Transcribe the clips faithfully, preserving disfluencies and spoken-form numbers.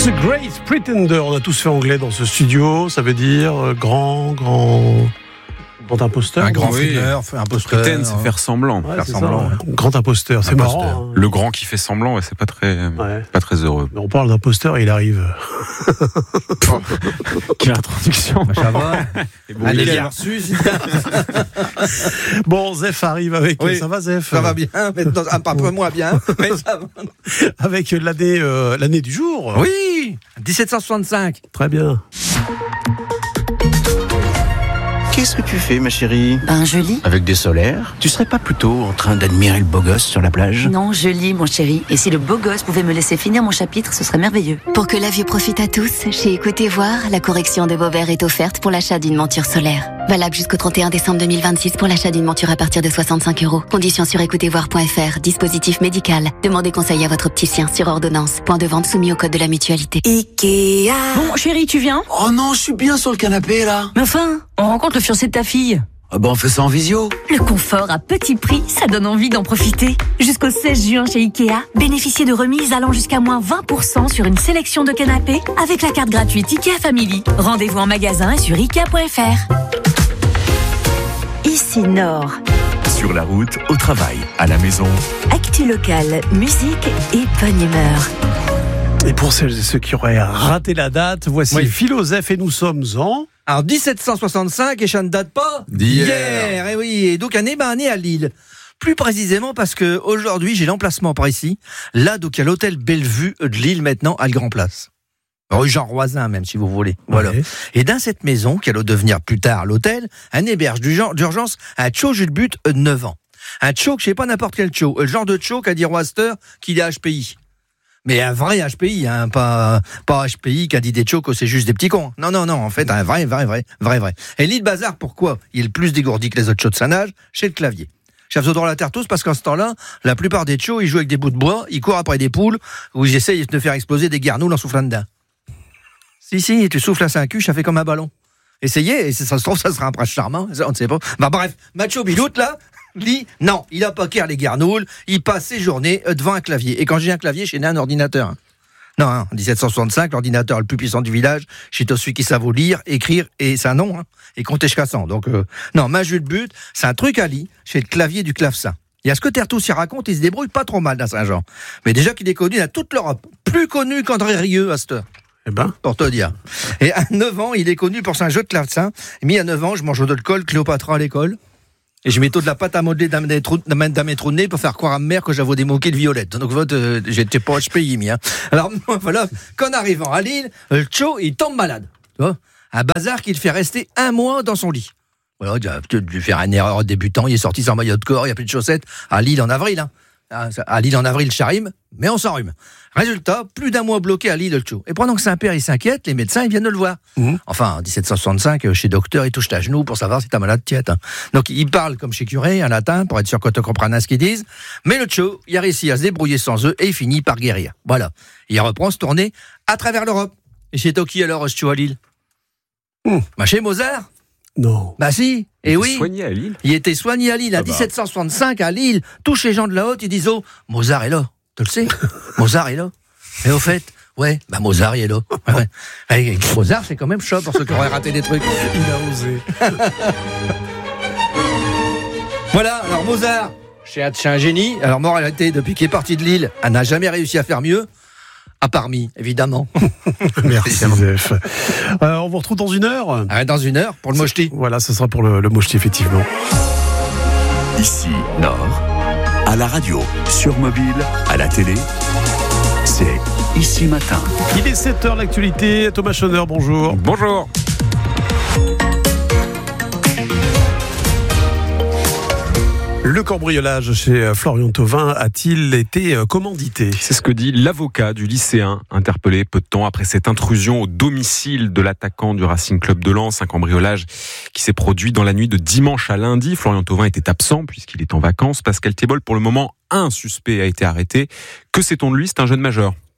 The Great Pretender, on a tous fait anglais dans ce studio, ça veut dire euh, grand, grand... Grand imposteur. Un grand oui. fumeur, imposteur. Pretend, c'est faire semblant. Ouais, faire c'est semblant, ça, ouais. Grand imposteur, c'est Imposteur. marrant. Hein. Le grand qui fait semblant, ouais, c'est pas très, Ouais. pas très heureux. Mais on parle d'imposteur et il arrive. Quelle introduction. Ça va. Bon, Allez, il est j'ai bien. reçu. Bon, Zef arrive avec... Oui. Ça va, Zef? Ça va bien, mais dans- un peu moins bien, mais ça va. Avec l'année, euh, l'année du jour. Oui, dix-sept cent soixante-cinq. Très bien. Qu'est-ce que tu fais, ma chérie? Ben, je lis. Avec des solaires? Tu serais pas plutôt en train d'admirer le beau gosse sur la plage? Non, je lis, mon chéri. Et si le beau gosse pouvait me laisser finir mon chapitre, ce serait merveilleux. Pour que la vue profite à tous, chez Écoutez Voir, la correction de vos verres est offerte pour l'achat d'une monture solaire. Valable jusqu'au trente et un décembre deux mille vingt-six pour l'achat d'une monture à partir de soixante-cinq euros. Conditions sur écoutez voir point f r. Dispositif médical. Demandez conseil à votre opticien sur ordonnance. Point de vente soumis au code de la mutualité. Ikea. Bon, chéri, tu viens? Oh non, je suis bien sur le canapé, là. Mais enfin, on rencontre le fiancé de ta fille. Ah bah on fait ça en visio. Le confort à petit prix, ça donne envie d'en profiter. Jusqu'au seize juin chez Ikea, bénéficiez de remises allant jusqu'à moins vingt pour cent sur une sélection de canapés avec la carte gratuite Ikea Family. Rendez-vous en magasin et sur ikea point f r. Ici Nord. Sur la route, au travail, à la maison. Actu locale, musique et bonne humeur. Et pour celles et ceux qui auraient raté la date, voici Oui. Philosophe et nous sommes en... Alors, dix-sept cent soixante-cinq, et ça ne date pas D'hier. Et oui, et donc, un né, ben, né à Lille. Plus précisément parce que aujourd'hui, j'ai l'emplacement par ici. Là, donc, il y a l'hôtel Bellevue de Lille, maintenant, à le Grand Place. Rue Jean Roisin, même, si vous voulez. Voilà. Ouais. Et dans cette maison, qui allait devenir plus tard l'hôtel, un héberge du genre d'urgence un tcho Jules But de neuf ans. Un tcho, je sais pas n'importe quel tcho. Le genre de tcho qu'a dit Roaster qu'il est H P I. Mais un vrai H P I, hein, pas, pas H P I qui a dit des tchos que c'est juste des petits cons. Non, non, non, en fait, un vrai, vrai, vrai, vrai, vrai. Et l'île Bazar, pourquoi il est plus dégourdi que les autres tchos de son âge? Chez le clavier. Chef de droit à la terre tous, parce qu'en ce temps-là, la plupart des tchos, ils jouent avec des bouts de bois, ils courent après des poules, ou ils essayent de faire exploser des guernoules en soufflant dedans. Si, si, tu souffles à cinq cul, ça fait comme un ballon. Essayez, et si ça se trouve, ça sera un prince charmant, ça, on ne sait pas. Bah bref, Macho Biloute, là, lui, non, il a pas qu'à les guernoules, il passe ses journées euh, devant un clavier. Et quand j'ai un clavier, j'ai un ordinateur. hein. Non, hein, en dix-sept cent soixante-cinq, l'ordinateur le plus puissant du village, c'est celui qui savait lire, écrire, et c'est un nom, hein, et compter jusqu'à cent. Donc, euh, non, ma jus de but, c'est un truc à lit, chez le clavier du clavecin. Il y a ce que Tertous y raconte, il se débrouille pas trop mal dans Saint-Jean. Mais déjà qu'il est connu dans toute l'Europe, plus connu qu'André Rieu à cette heure. Eh ben, Pour te dire. Et à neuf ans, il est connu pour son jeu de clavecin. Mis à neuf ans, je mange de l'alcool Cléopâtre à l'école. Et je mets tout de la pâte à modeler dans mes trous dans mes trous de nez pour faire croire à ma mère que j'avais des moquets de violette. Donc, votre, euh, j'étais pas H P I, mi, hein. Alors, moi, voilà, qu'en arrivant à Lille, le tcho, il tombe malade. Tu vois? Un bazar qui le fait rester un mois dans son lit. Voilà, il a peut-être dû faire une erreur débutant, il est sorti sans maillot de corps, il n'y a plus de chaussettes. À Lille en avril, hein. À Lille en avril, charime, mais on s'enrhume. Résultat, plus d'un mois bloqué à Lille, le tcho. Et pendant que Saint-Père, il s'inquiète, les médecins, ils viennent de le voir. Mmh. Enfin, en dix-sept cent soixante-cinq, chez docteur, il touche ta genou pour savoir si t'as malade tiète. Hein. Donc, il parle comme chez curé, en latin, pour être sûr que tu comprends ce qu'ils disent. Mais le tcho, il a réussi à se débrouiller sans eux et il finit par guérir. Voilà. Il reprend se tourner à travers l'Europe. Et chez Toki, alors, ce tcho à Lille? Mmh. Bah, chez Mozart? non. Bah, si. Et oui. Soigné à Lille. Il était soigné à Lille, à Ah bah. dix-sept cent soixante-cinq, à Lille. Tous les gens de la haute, ils disent, oh, Mozart est là. Tu le sais? Mozart est là. Et au fait, ouais, bah Mozart, il est là. Ouais, ouais. Et Mozart, c'est quand même chaud pour ceux qui auraient raté des trucs. Il a osé. Voilà, alors Mozart, c'est un, c'est un génie. Alors, moralité, depuis qu'il est parti de Lille, elle n'a jamais réussi à faire mieux. À parmi, évidemment. Merci, Zef. Euh, on vous retrouve dans une heure. Arrête dans une heure pour le mocheti. Voilà, ce sera pour le, le mocheti, effectivement. Ici, Nord, à la radio, sur mobile, à la télé, c'est Ici Matin. Il est sept heures, l'actualité. Thomas Schoner, bonjour. Bonjour. Le cambriolage chez Florian Thauvin a-t-il été commandité? C'est ce que dit l'avocat du lycéen, interpellé peu de temps après cette intrusion au domicile de l'attaquant du Racing Club de Lens, un cambriolage qui s'est produit dans la nuit de dimanche à lundi. Florian Thauvin était absent puisqu'il est en vacances. Pascal Thiebol, pour le moment, un suspect a été arrêté. Que sait-on de lui? C'est un jeune majeur.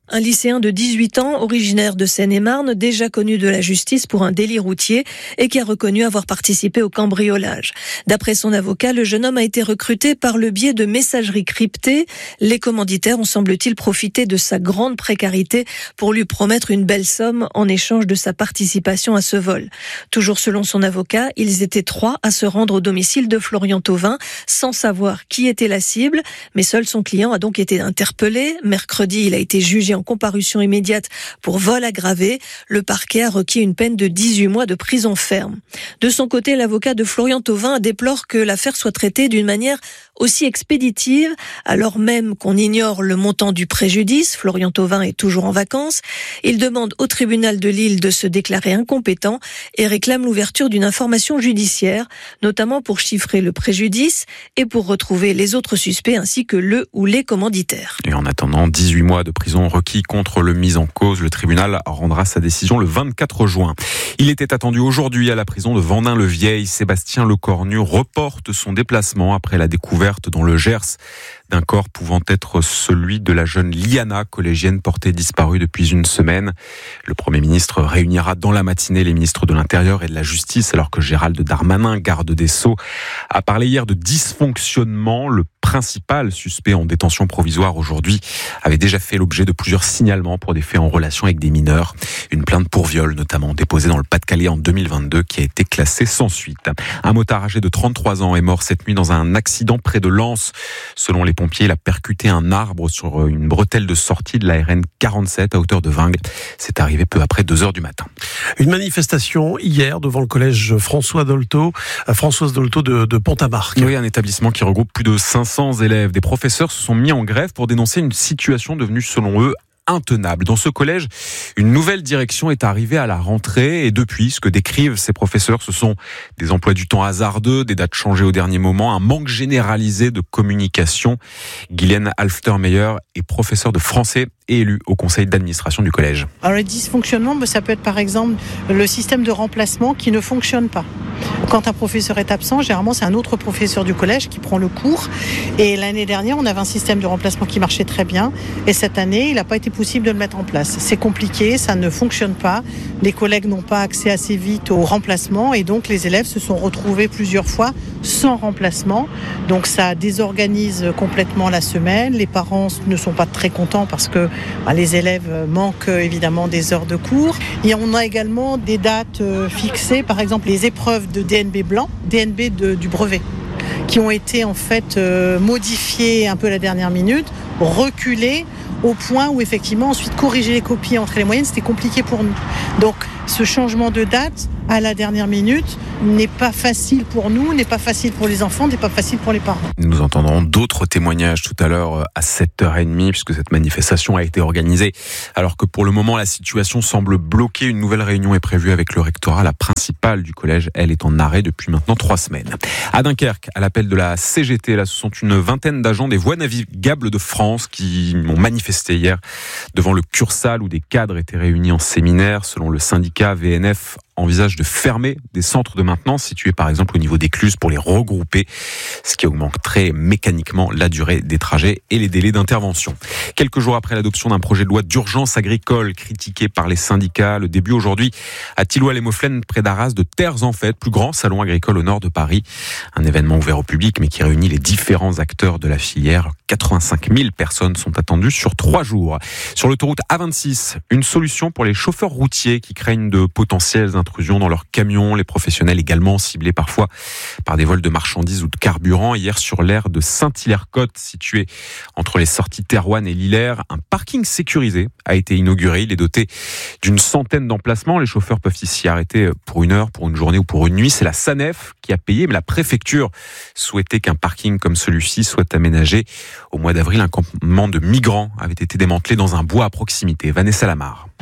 Un lycéen de dix-huit ans, originaire de Seine-et-Marne, déjà connu de la justice pour un délit routier et qui a reconnu avoir participé au cambriolage. D'après son avocat, le jeune homme a été recruté par le biais de messageries cryptées. Les commanditaires ont, semble-t-il, profité de sa grande précarité pour lui promettre une belle somme en échange de sa participation à ce vol. Toujours selon son avocat, ils étaient trois à se rendre au domicile de Florian Thauvin sans savoir qui était la cible, mais seul son client a donc été interpellé. Mercredi, il a été jugé en comparution immédiate pour vol aggravé. Le parquet a requis une peine de dix-huit mois de prison ferme. De son côté, l'avocat de Florian Thauvin déplore que l'affaire soit traitée d'une manière aussi expéditive, alors même qu'on ignore le montant du préjudice. Florian Thauvin est toujours en vacances. Il demande au tribunal de Lille de se déclarer incompétent et réclame l'ouverture d'une information judiciaire, notamment pour chiffrer le préjudice et pour retrouver les autres suspects ainsi que le ou les commanditaires. Et en attendant dix-huit mois de prison requis contre le mis en cause, le tribunal rendra sa décision le vingt-quatre juin. Il était attendu aujourd'hui à la prison de Vendin-le-Vieil. Sébastien Lecornu reporte son déplacement après la découverte dans le Gers d'un corps pouvant être celui de la jeune Liana, collégienne portée disparue depuis une semaine. Le Premier ministre réunira dans la matinée les ministres de l'Intérieur et de la Justice, alors que Gérald Darmanin, garde des Sceaux, a parlé hier de dysfonctionnement. Le principal suspect en détention provisoire aujourd'hui avait déjà fait l'objet de plusieurs signalements pour des faits en relation avec des mineurs. Une plainte pour viol notamment déposée dans le Pas-de-Calais en deux mille vingt-deux qui a été classée sans suite. Un motard âgé de trente-trois ans est mort cette nuit dans un accident près de Lens. Selon les pompiers, il a percuté un arbre sur une bretelle de sortie de la R N quarante-sept à hauteur de Vingles. C'est arrivé peu après deux heures du matin. Une manifestation hier devant le collège François Dolto, Françoise Dolto de, de Pont-à-Marc. Oui, un établissement qui regroupe plus de cinq cents élèves. Des professeurs se sont mis en grève pour dénoncer une situation devenue, selon eux, intenable. Dans ce collège, une nouvelle direction est arrivée à la rentrée et depuis, ce que décrivent ces professeurs, ce sont des emplois du temps hasardeux, des dates changées au dernier moment, un manque généralisé de communication. Guylaine Alftermeyer est professeure de français et élue au conseil d'administration du collège. Alors le dysfonctionnement, ça peut être par exemple le système de remplacement qui ne fonctionne pas. Quand un professeur est absent, généralement c'est un autre professeur du collège qui prend le cours. Et l'année dernière, on avait un système de remplacement qui marchait très bien. Et cette année, il n'a pas été possible de le mettre en place. C'est compliqué, ça ne fonctionne pas. Les collègues n'ont pas accès assez vite au remplacement et donc les élèves se sont retrouvés plusieurs fois sans remplacement. Donc ça désorganise complètement la semaine. Les parents ne sont pas très contents parce que bah, les élèves manquent évidemment des heures de cours. Et on a également des dates fixées, par exemple les épreuves de D N B blanc, D N B de, du brevet, qui ont été en fait euh, modifiées un peu à la dernière minute, reculées au point où effectivement ensuite corriger les copies entre les moyennes, c'était compliqué pour nous. Donc ce changement de date à la dernière minute n'est pas facile pour nous, n'est pas facile pour les enfants, n'est pas facile pour les parents. Nous entendrons d'autres témoignages tout à l'heure à sept heures trente puisque cette manifestation a été organisée alors que pour le moment la situation semble bloquée. Une nouvelle réunion est prévue avec le rectorat. La principale du collège, elle, est en arrêt depuis maintenant trois semaines. À Dunkerque, à l'appel de la C G T, là, ce sont une vingtaine d'agents des voies navigables de France qui ont manifesté hier devant le Cursal où des cadres étaient réunis en séminaire. Selon le syndicat, V N F envisage de fermer des centres de maintenance situés par exemple au niveau d'Écluse pour les regrouper, ce qui augmenterait mécaniquement la durée des trajets et les délais d'intervention. Quelques jours après l'adoption d'un projet de loi d'urgence agricole critiqué par les syndicats, le début aujourd'hui à Thilloy-les-Maufflaines près d'Arras de Terres en Fête, plus grand salon agricole au nord de Paris. Un événement ouvert au public mais qui réunit les différents acteurs de la filière. quatre-vingt-cinq mille personnes sont attendues sur trois jours. Sur l'autoroute A vingt-six, une solution pour les chauffeurs routiers qui craignent de potentielles intrusions dans leurs camions. Les professionnels également ciblés parfois par des vols de marchandises ou de carburant. Hier sur l'aire de Saint-Hilaire-Côte, situé entre les sorties Thérouanne et Lillers, un parking sécurisé a été inauguré. Il est doté d'une centaine d'emplacements. Les chauffeurs peuvent s'y arrêter pour une heure, pour une journée ou pour une nuit. C'est la SANEF qui a payé, mais la préfecture souhaitait qu'un parking comme celui-ci soit aménagé. Au mois d'avril, un campement de migrants avait été démantelé dans un bois à proximité. Vanessa Lamar.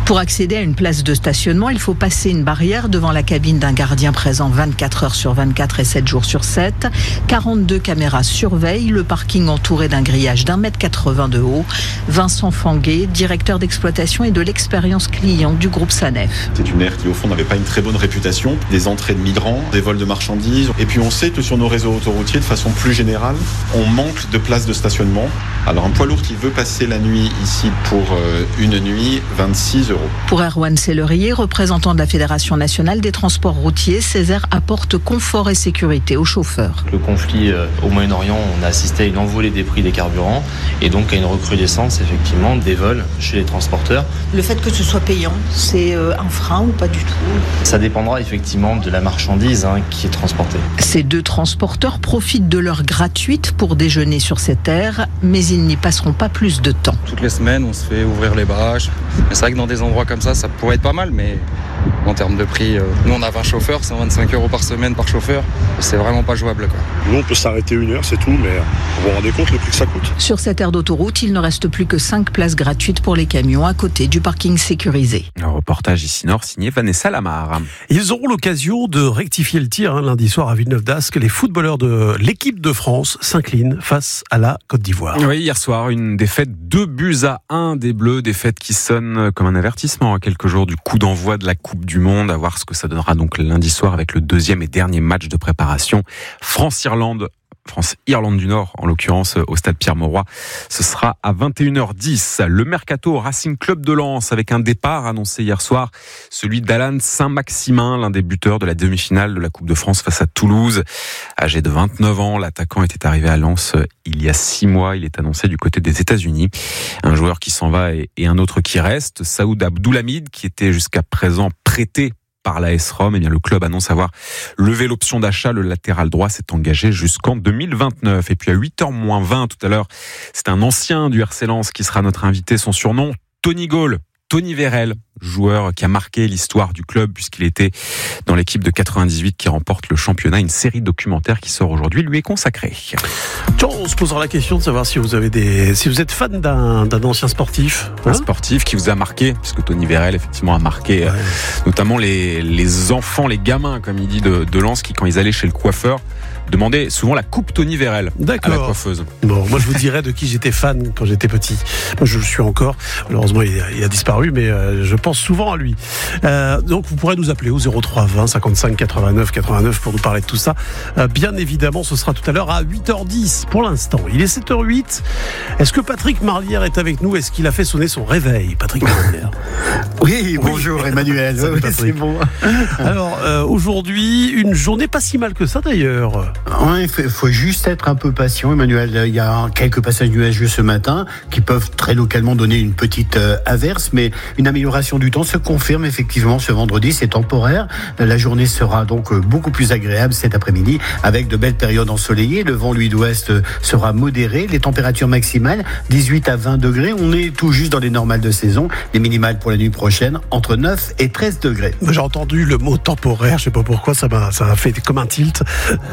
Pour accéder à une place de stationnement, il faut passer une barrière devant la cabine d'un gardien présent vingt-quatre heures sur vingt-quatre et sept jours sur sept. quarante-deux caméras surveillent le parking entouré d'un grillage d'un mètre quatre-vingts de haut. Vincent Fanguet, directeur d'exploitation et de l'expérience client du groupe Sanef. C'est une aire qui au fond n'avait pas une très bonne réputation, des entrées de migrants, des vols de marchandises. Et puis on sait que sur nos réseaux autoroutiers, de façon plus générale, on manque de places de stationnement. Alors un poids lourd qui veut passer la nuit ici pour une nuit, vingt-six euros. Pour Erwan Sellerier, représentant de la Fédération nationale des transports routiers, ces aires apportent confort et sécurité aux chauffeurs. Le conflit euh, au Moyen-Orient, on a assisté à une envolée des prix des carburants et donc à une recrudescence effectivement des vols chez les transporteurs. Le fait que ce soit payant, c'est euh, un frein ou pas du tout? Ça dépendra effectivement de la marchandise hein, qui est transportée. Ces deux transporteurs profitent de l'heure gratuite pour déjeuner sur cette aire, mais ils n'y passeront pas plus de temps. Toutes les semaines, on se fait ouvrir les bâches. Mais c'est vrai que dans des endroits comme ça, ça pourrait être pas mal, mais en termes de prix, euh, nous on a vingt chauffeurs, cent vingt-cinq euros par semaine par chauffeur, c'est vraiment pas jouable, quoi. Nous on peut s'arrêter une heure, c'est tout, mais vous vous rendez compte le prix que ça coûte. Sur cette aire d'autoroute, il ne reste plus que cinq places gratuites pour les camions à côté du parking sécurisé. Un reportage ici Nord signé Vanessa Lamar. Ils auront l'occasion de rectifier le tir hein, lundi soir à Villeneuve-d'Ascq. Les footballeurs de l'équipe de France s'inclinent face à la Côte d'Ivoire. Oui, hier soir, une défaite deux buts à un des Bleus, défaite qui sonne comme un avertissement à quelques jours du coup d'envoi de la Coupe du Monde. À voir ce que ça donnera donc lundi soir avec le deuxième et dernier match de préparation. France-Irlande. France-Irlande du Nord, en l'occurrence au stade Pierre-Mauroy. Ce sera à vingt et une heures dix. Le mercato au Racing Club de Lens avec un départ annoncé hier soir, celui d'Alan Saint-Maximin, l'un des buteurs de la demi-finale de la Coupe de France face à Toulouse. Âgé de vingt-neuf ans, l'attaquant était arrivé à Lens il y a six mois. Il est annoncé du côté des États-Unis. Un joueur qui s'en va et un autre qui reste. Saoud Abdoulhamid, qui était jusqu'à présent prêté par l'A S Rome, eh bien le club annonce avoir levé l'option d'achat. Le latéral droit s'est engagé jusqu'en deux mille vingt-neuf. Et puis à huit heures moins vingt tout à l'heure, c'est un ancien du R C Lens qui sera notre invité. Son surnom, Tony Gaulle. Tony Vérel, joueur qui a marqué l'histoire du club puisqu'il était dans l'équipe de quatre-vingt-dix-huit qui remporte le championnat. Une série documentaire qui sort aujourd'hui lui est consacrée. Tiens, on se posera la question de savoir si vous avez des, si vous êtes fan d'un, d'un ancien sportif. Hein, un sportif qui vous a marqué, puisque Tony Vérel effectivement a marqué, ouais. euh, notamment les, les enfants, les gamins, comme il dit, de, de Lens, qui quand ils allaient chez le coiffeur, demandaient souvent la coupe Tony Vérel à la coiffeuse. Bon, moi je vous dirais de qui j'étais fan quand j'étais petit. Moi je le suis encore. Malheureusement il a, il a disparu, mais euh, je pense souvent à lui. Euh, donc vous pourrez nous appeler au zéro trois vingt cinquante-cinq quatre-vingt-neuf quatre-vingt-neuf pour nous parler de tout ça. Euh, bien évidemment, ce sera tout à l'heure à huit heures dix pour l'instant. Il est sept heures huit. Est-ce que Patrick Marlière est avec nous? Est-ce qu'il a fait sonner son réveil, Patrick Marlière? Oui, bonjour oui. Emmanuel. Salut, oui, c'est bon. Alors euh, aujourd'hui, une journée pas si mal que ça d'ailleurs. Il faut, faut juste être un peu patient, Emmanuel. Il y a quelques passages nuageux ce matin qui peuvent très localement donner une petite euh, averse, mais une amélioration du temps se confirme effectivement ce vendredi. C'est temporaire. La journée sera donc beaucoup plus agréable cet après-midi avec de belles périodes ensoleillées. Le vent, lui, d'ouest sera modéré. Les températures maximales, dix-huit à vingt degrés. On est tout juste dans les normales de saison. Les minimales pour la nuit prochaine, entre neuf et treize degrés. J'ai entendu le mot temporaire. Je sais pas pourquoi, ça m'a, ça a fait comme un tilt.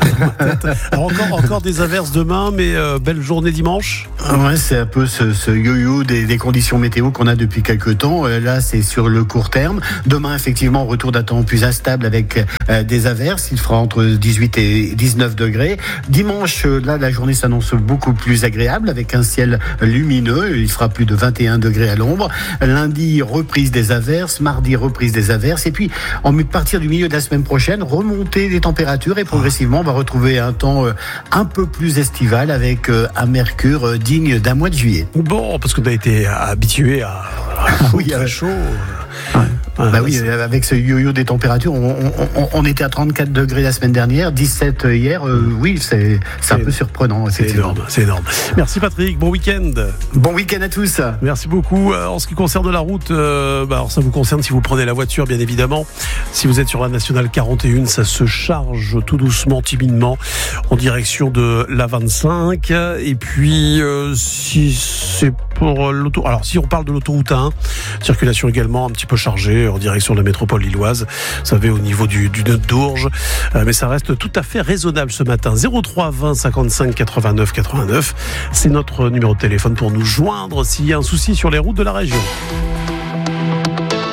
Alors encore, encore des averses demain, mais euh, belle journée dimanche. Ouais, c'est un peu ce, ce yo-yo des, des conditions météo qu'on a depuis quelques temps. Euh, là, c'est sur le court terme. Demain, effectivement, retour d'un temps plus instable avec euh, des averses. Il fera entre dix-huit et dix-neuf degrés. Dimanche, euh, là, la journée s'annonce beaucoup plus agréable avec un ciel lumineux. Il fera plus de vingt et un degrés à l'ombre. Lundi, reprise des averses. Mardi, reprise des averses. Et puis, en partir du milieu de la semaine prochaine, remontée des températures et progressivement, on va retrouver un temps un peu plus estival avec un mercure digne d'un mois de juillet. Bon, parce qu'on a été habitué à, à oui, très chaud. Ouais. Ah, bah oui, avec ce yo-yo des températures, on, on, on était à trente-quatre degrés la semaine dernière, dix-sept hier. Euh, oui, c'est, c'est un peu surprenant. C'est énorme, c'est énorme. Merci Patrick, bon week-end. Bon week-end à tous. Merci beaucoup. En ce qui concerne la route, euh, bah alors ça vous concerne si vous prenez la voiture, bien évidemment. Si vous êtes sur la nationale quarante et un, ça se charge tout doucement, timidement, en direction de la vingt-cinq. Et puis, euh, si c'est pour l'auto, alors si on parle de l'autoroute un, circulation également un petit peu chargée en direction de la métropole lilloise, vous savez, au niveau du, du nœud d'Ourges, euh, mais ça reste tout à fait raisonnable ce matin. Zéro trois vingt cinquante-cinq quatre-vingt-neuf quatre-vingt-neuf, c'est notre numéro de téléphone pour nous joindre s'il y a un souci sur les routes de la région.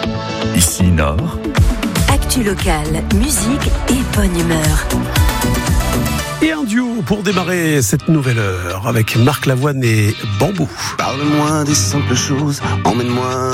Nord. Actu locale, musique et bonne humeur. Et un duo pour démarrer cette nouvelle heure avec Marc Lavoine et Bambou. Parle-moi des simples choses, emmène-moi